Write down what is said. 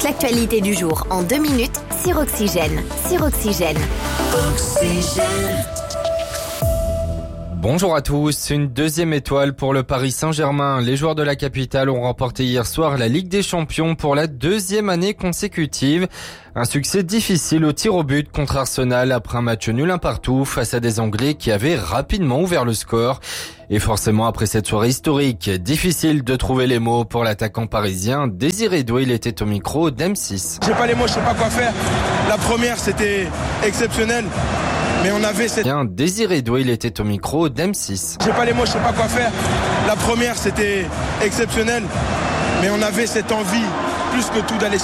toute l'actualité du jour en 2 minutes sur Oxygène. Oxygène. Bonjour à tous, une deuxième étoile pour le Paris Saint-Germain. Les joueurs de la capitale ont remporté hier soir la Ligue des Champions pour la deuxième année consécutive. Un succès difficile au tir au but contre Arsenal après un match nul 1-1 face à des Anglais qui avaient rapidement ouvert le score. Et forcément, après cette soirée historique, difficile de trouver les mots pour l'attaquant parisien. Désiré Doué, il était au micro d'M6. J'ai pas les mots, je sais pas quoi faire. La première, c'était exceptionnel. Mais on avait cette... Désiré Doué, il était au micro d'M6. J'ai pas les mots, je sais pas quoi faire. La première, c'était exceptionnel. Mais on avait cette envie, plus que tout, d'aller